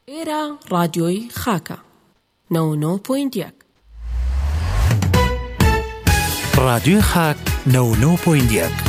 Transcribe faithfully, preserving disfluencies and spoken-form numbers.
ئێرە ڕادیۆی خاکە نەوە و نۆ پۆینت یەک ڕادیۆی خاک نەوە و نۆ پۆینت یەک